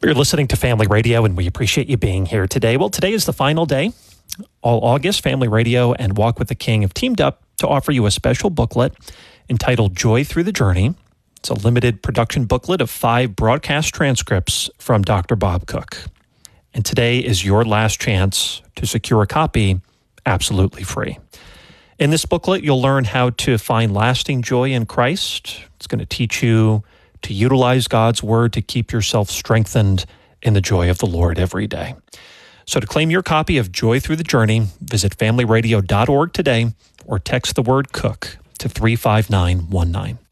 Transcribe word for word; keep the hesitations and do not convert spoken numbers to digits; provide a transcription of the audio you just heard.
You're listening to Family Radio, and we appreciate you being here today. Well, today is the final day. All August, Family Radio and Walk with the King have teamed up to offer you a special booklet entitled Joy Through the Journey. It's a limited production booklet of five broadcast transcripts from Doctor Bob Cook. And today is your last chance to secure a copy absolutely free. In this booklet, you'll learn how to find lasting joy in Christ. It's going to teach you to utilize God's Word to keep yourself strengthened in the joy of the Lord every day. So to claim your copy of Joy Through the Journey, visit family radio dot org today or text the word COOK to three five nine one nine.